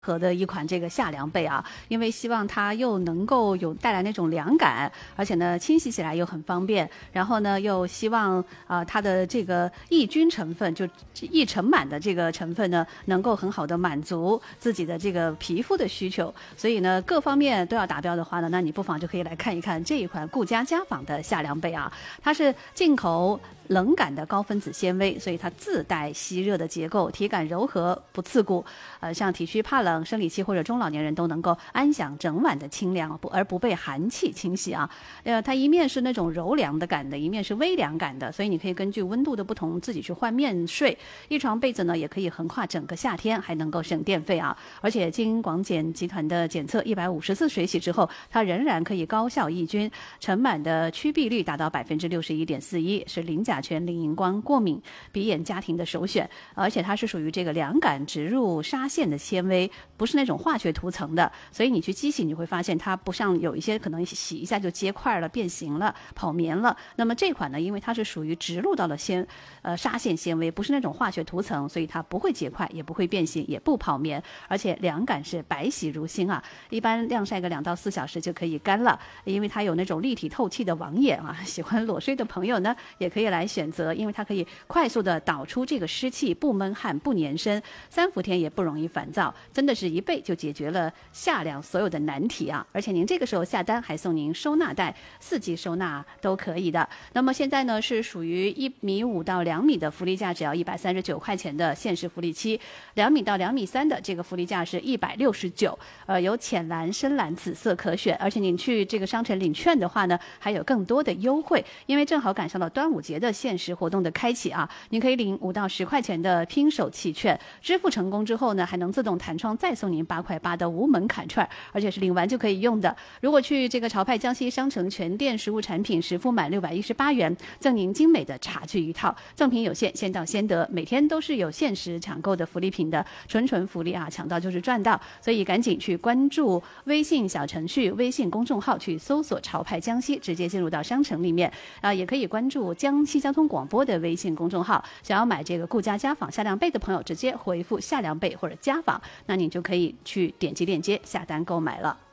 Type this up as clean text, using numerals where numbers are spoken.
和的一款这个夏凉被啊，因为希望它又能够有带来那种凉感，而且呢清洗起来又很方便，然后呢又希望它的这个抑菌成分，就抑尘螨的这个成分呢，能够很好的满足自己的这个皮肤的需求，所以呢各方面都要达标的话呢，那你不妨就可以来看一看这一款顾家家纺的夏凉被啊，它是进口冷感的高分子纤维，所以它自带吸热的结构，体感柔和不刺骨，像体虚怕冷、生理期或者中老年人都能够安享整晚的清凉，而不被寒气侵袭啊。它一面是那种柔凉的感的，一面是微凉感的，所以你可以根据温度的不同自己去换面睡。一床被子呢也可以横跨整个夏天，还能够省电费啊。而且经广检集团的检测，150次水洗之后，它仍然可以高效抑菌，尘螨的驱避率达到61.41%，是零甲醛、零荧光、过敏鼻炎家庭的首选。而且它是属于这个凉感植入纱线的纤维，不是那种化学涂层的，所以你去机洗你会发现它不像有一些可能洗一下就结块了、变形了、跑棉了。那么这款呢，因为它是属于植入到了纱线纤维，不是那种化学涂层，所以它不会结块，也不会变形，也不跑棉，而且凉感是白皙如新啊。一般晾晒个2到4小时就可以干了，因为它有那种立体透气的网眼啊。喜欢裸睡的朋友呢，也可以来选择，因为它可以快速的导出这个湿气，不闷汗、不粘身，3伏天也不容易烦躁，真的是一被就解决了夏凉所有的难题啊！而且您这个时候下单还送您收纳袋，4季收纳都可以的。那么现在呢是属于1.5米到2米的福利价，只要139块钱的限时福利期；2米到2.3米的这个福利价是169，有浅蓝、深蓝、紫色可选。而且您去这个商城领券的话呢，还有更多的优惠，因为正好赶上了端午节的限时活动的开启啊！您可以领5到10块钱的拼手气券，支付成功之后呢，还能自动弹窗再送您8块8的无门槛券，而且是领完就可以用的。如果去这个潮派江西商城全店实物产品实付满618元，赠您精美的茶具一套，赠品有限，先到先得，每天都是有限时抢购的福利品的，纯福利啊，抢到就是赚到，所以赶紧去关注微信小程序、微信公众号去搜索潮派江西，直接进入到商城里面也可以关注江西交通广播的微信公众号。想要买这个顾家家纺夏凉被的朋友，直接回复夏凉被或者家纺，那你就可以去点击链接下单购买了。